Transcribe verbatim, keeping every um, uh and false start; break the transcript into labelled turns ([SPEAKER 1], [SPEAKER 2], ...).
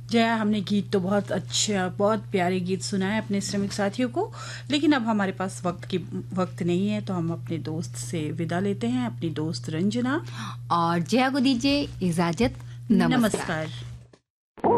[SPEAKER 1] जया, हमने गीत तो बहुत अच्छा, बहुत प्यारे गीत सुनाए अपने श्रमिक साथियों को, लेकिन अब हमारे पास वक्त की वक्त नहीं है, तो हम अपने दोस्त से विदा लेते हैं, अपनी दोस्त रंजना
[SPEAKER 2] और जया को दीजिए इजाजत। नमस्कार,
[SPEAKER 1] नमस्कार।